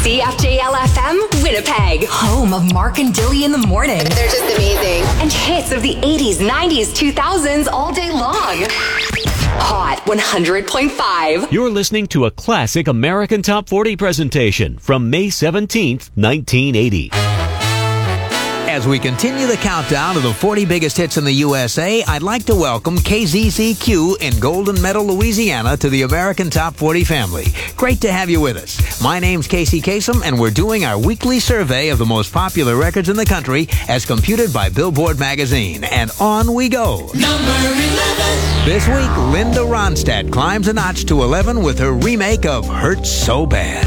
CFJL-FM, Winnipeg. Home of Mark and Dilly in the morning. They're just amazing. And hits of the 80s, 90s, 2000s all day long. Hot 100.5. You're listening to a classic American Top 40 presentation from May 17th, 1980. As we continue the countdown of the 40 biggest hits in the USA, I'd like to welcome KZZQ in Golden Meadow, Louisiana to the American Top 40 family. Great to have you with us. My name's Casey Kasem, and we're doing our weekly survey of the most popular records in the country as computed by Billboard magazine. And on we go. Number 11. This week, Linda Ronstadt climbs a notch to 11 with her remake of Hurt So Bad.